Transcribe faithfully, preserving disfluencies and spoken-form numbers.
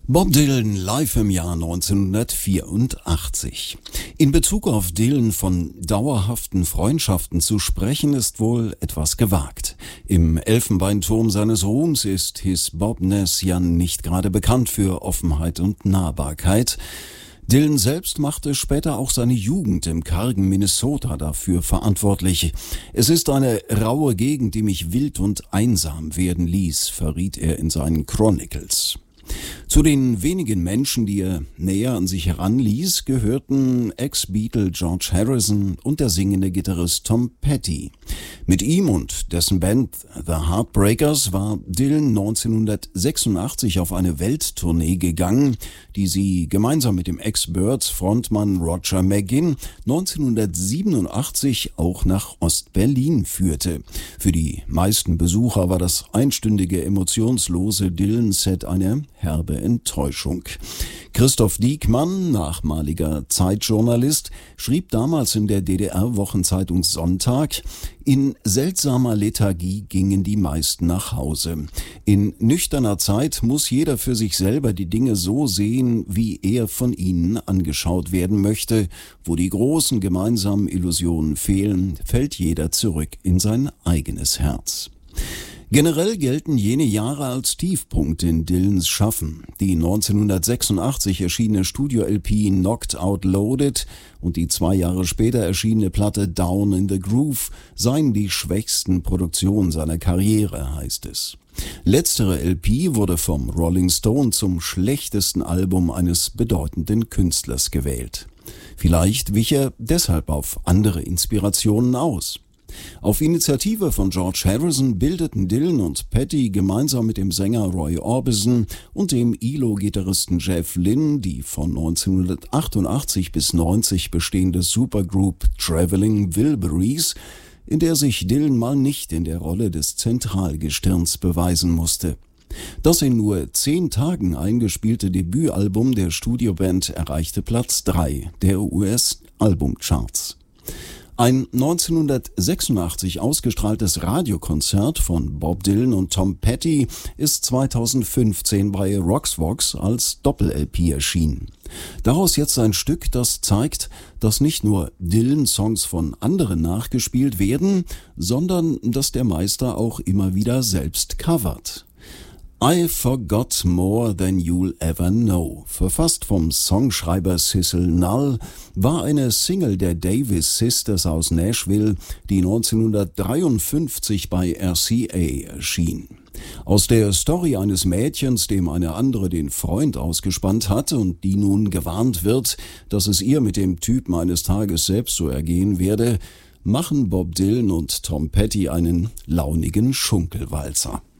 Bob Dylan live im Jahr neunzehnhundertvierundachtzig. In Bezug auf Dylan von dauerhaften Freundschaften zu sprechen, ist wohl etwas gewagt. Im Elfenbeinturm seines Ruhms ist His Bobness ja nicht gerade bekannt für Offenheit und Nahbarkeit. Dylan selbst machte später auch seine Jugend im kargen Minnesota dafür verantwortlich. Es ist eine raue Gegend, die mich wild und einsam werden ließ, verriet er in seinen Chronicles. Zu den wenigen Menschen, die er näher an sich heranließ, gehörten Ex-Beatle George Harrison und der singende Gitarrist Tom Petty. Mit ihm und dessen Band The Heartbreakers war Dylan neunzehnhundertsechsundachtzig auf eine Welttournee gegangen, die sie gemeinsam mit dem Ex-Byrds-Frontmann Roger McGuinn neunzehnhundertsiebenundachtzig auch nach Ost-Berlin führte. Für die meisten Besucher war das einstündige emotionslose Dylan-Set eine herbe Enttäuschung. Christoph Diekmann, nachmaliger Zeitjournalist, schrieb damals in der D D R-Wochenzeitung Sonntag: In seltsamer Lethargie gingen die meisten nach Hause. In nüchterner Zeit muss jeder für sich selber die Dinge so sehen, wie er von ihnen angeschaut werden möchte. Wo die großen gemeinsamen Illusionen fehlen, fällt jeder zurück in sein eigenes Herz. Generell gelten jene Jahre als Tiefpunkt in Dylans Schaffen. Die neunzehnhundertsechsundachtzig erschienene Studio-L P Knocked Out Loaded und die zwei Jahre später erschienene Platte Down in the Groove seien die schwächsten Produktionen seiner Karriere, heißt es. Letztere L P wurde vom Rolling Stone zum schlechtesten Album eines bedeutenden Künstlers gewählt. Vielleicht wich er deshalb auf andere Inspirationen aus. Auf Initiative von George Harrison bildeten Dylan und Petty gemeinsam mit dem Sänger Roy Orbison und dem E L O-Gitarristen Jeff Lynne die von neunzehnhundertachtundachtzig bis neunzig bestehende Supergroup Traveling Wilburys, in der sich Dylan mal nicht in der Rolle des Zentralgestirns beweisen musste. Das in nur zehn Tagen eingespielte Debütalbum der Studioband erreichte Platz drei der U S-Albumcharts. Ein neunzehnhundertsechsundachtzig ausgestrahltes Radiokonzert von Bob Dylan und Tom Petty ist zweitausendfünfzehn bei Roxvox als Doppel-L P erschienen. Daraus jetzt ein Stück, das zeigt, dass nicht nur Dylan-Songs von anderen nachgespielt werden, sondern dass der Meister auch immer wieder selbst covert. I Forgot More Than You'll Ever Know, verfasst vom Songschreiber Cecil Null, war eine Single der Davis Sisters aus Nashville, die neunzehnhundertdreiundfünfzig bei R C A erschien. Aus der Story eines Mädchens, dem eine andere den Freund ausgespannt hat und die nun gewarnt wird, dass es ihr mit dem Typen eines Tages selbst so ergehen werde, machen Bob Dylan und Tom Petty einen launigen Schunkelwalzer.